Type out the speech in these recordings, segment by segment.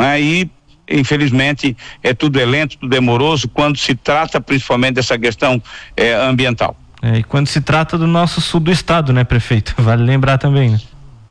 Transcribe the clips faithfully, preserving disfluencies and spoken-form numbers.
né? E infelizmente é tudo é lento, tudo é moroso quando se trata principalmente dessa questão é, ambiental. É, e quando se trata do nosso sul do estado, né, prefeito? Vale lembrar também, né?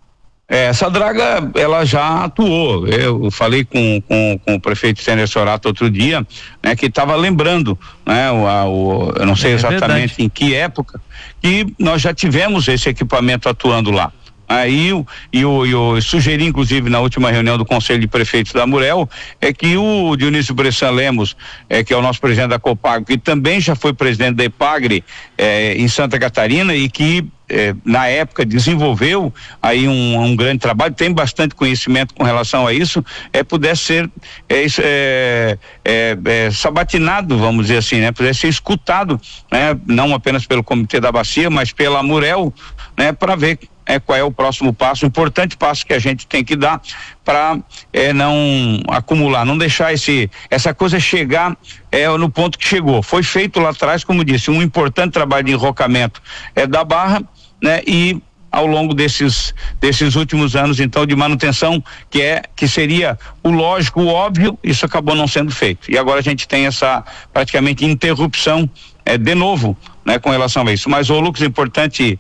É, essa draga, ela já atuou. Eu falei com, com, com o prefeito Stênio Sorato outro dia, né, que estava lembrando, né, o, a, o, eu não sei é exatamente verdade. Em que época, que nós já tivemos esse equipamento atuando lá. Aí eu, eu, eu sugeri, inclusive, na última reunião do Conselho de Prefeitos da Murel, é que o Dionísio Bressan Lemos, é, que é o nosso presidente da Copagro, que também já foi presidente da Epagre é, em Santa Catarina e que é, na época desenvolveu aí um, um grande trabalho, tem bastante conhecimento com relação a isso, é, pudesse ser é, é, é, é, sabatinado, vamos dizer assim, né? Pudesse ser escutado, né? Não apenas pelo Comitê da Bacia, mas pela Murel, né? Para ver é, qual é o próximo passo, o importante passo que a gente tem que dar para é, não acumular, não deixar esse, essa coisa chegar é, no ponto que chegou. Foi feito lá atrás, como disse, um importante trabalho de enrocamento é, da barra, né? E ao longo desses desses últimos anos, então, de manutenção, que é que seria o lógico, o óbvio, isso acabou não sendo feito. E agora a gente tem essa praticamente interrupção é, de novo, né, com relação a isso. Mas, ô Lucas, importante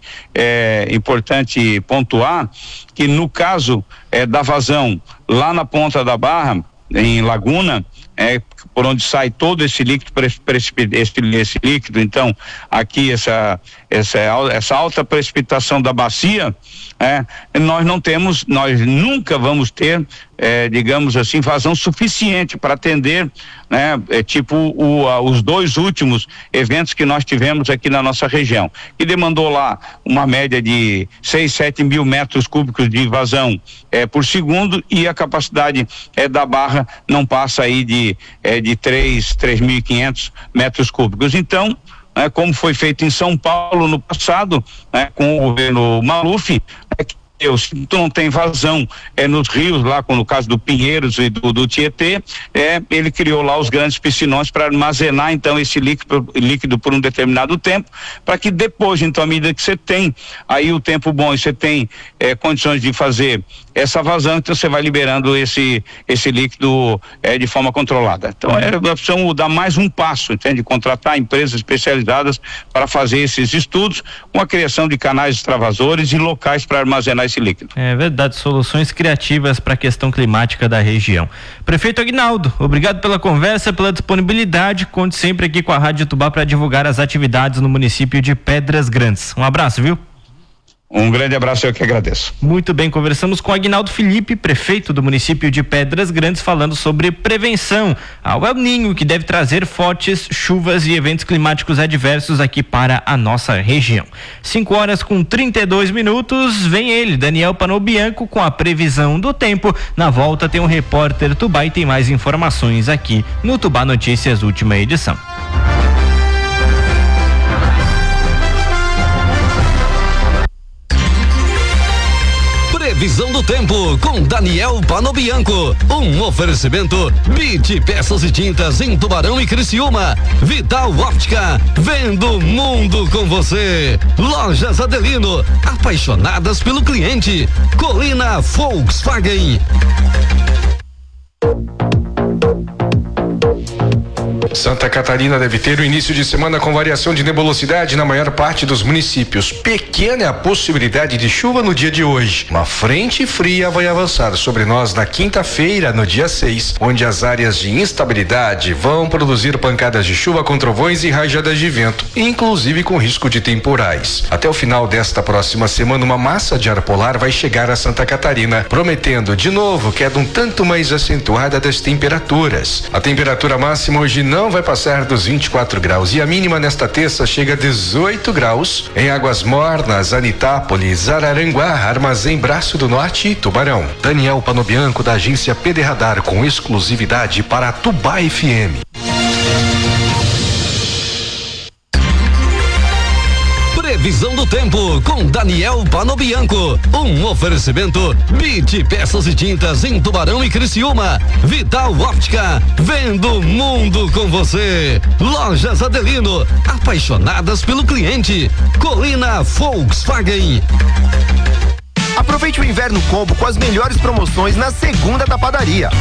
é importante pontuar que no caso é, da vazão lá na ponta da barra, em Laguna, é, por onde sai todo esse líquido, esse, esse líquido, então aqui essa, essa, essa alta precipitação da bacia, é, nós não temos, nós nunca vamos ter, é, digamos assim, vazão suficiente para atender, né, é, tipo o, a, os dois últimos eventos que nós tivemos aqui na nossa região, que demandou lá uma média de seis, sete mil metros cúbicos de vazão é, por segundo, e a capacidade é, da barra não passa aí de é, de três, três mil e quinhentos metros cúbicos. Então, né, como foi feito em São Paulo no passado, né, com o governo Maluf, é que se tu não tem vazão é, nos rios, lá com, no caso do Pinheiros e do, do Tietê, é, ele criou lá os grandes piscinões para armazenar então esse líquido, líquido por um determinado tempo, para que depois, então, à medida que você tem aí o tempo bom e você tem é, condições de fazer essa vazão, então você vai liberando esse esse líquido é, de forma controlada. Então é a opção dar mais um passo, entende? Contratar empresas especializadas para fazer esses estudos com a criação de canais extravasores e locais para armazenar esse líquido. É verdade, soluções criativas para a questão climática da região. Prefeito Aguinaldo, obrigado pela conversa, pela disponibilidade, conte sempre aqui com a Rádio Tubá para divulgar as atividades no município de Pedras Grandes. Um abraço, viu? Um grande abraço, eu que agradeço. Muito bem, conversamos com Aguinaldo Felipe, prefeito do município de Pedras Grandes, falando sobre prevenção ao El Ninho, que deve trazer fortes chuvas e eventos climáticos adversos aqui para a nossa região. cinco horas com trinta e dois minutos, vem ele, Daniel Panobianco, com a previsão do tempo. Na volta tem um repórter Tubá e tem mais informações aqui no Tubá Notícias, última edição. Previsão do tempo com Daniel Panobianco. Um oferecimento Bit Peças e Tintas em Tubarão e Criciúma. Vital Óptica, vendo o mundo com você. Lojas Adelino, apaixonadas pelo cliente. Colina Volkswagen. Santa Catarina deve ter o início de semana com variação de nebulosidade na maior parte dos municípios. Pequena é a possibilidade de chuva no dia de hoje. Uma frente fria vai avançar sobre nós na quinta-feira, no dia seis, onde as áreas de instabilidade vão produzir pancadas de chuva com trovões e rajadas de vento, inclusive com risco de temporais. Até o final desta próxima semana, uma massa de ar polar vai chegar a Santa Catarina, prometendo de novo queda um tanto mais acentuada das temperaturas. A temperatura máxima hoje não vai passar dos vinte e quatro graus e a mínima nesta terça chega a dezoito graus em Águas Mornas, Anitápolis, Araranguá, Armazém Braço do Norte e Tubarão. Daniel Panobianco, da agência P D Radar, com exclusividade para a Tubá F M. Previsão do tempo com Daniel Panobianco. Um oferecimento Bit Peças e Tintas em Tubarão e Criciúma. Vital Óptica, vendo o mundo com você. Lojas Adelino, apaixonadas pelo cliente. Colina Volkswagen. Aproveite o inverno combo com as melhores promoções na segunda da padaria.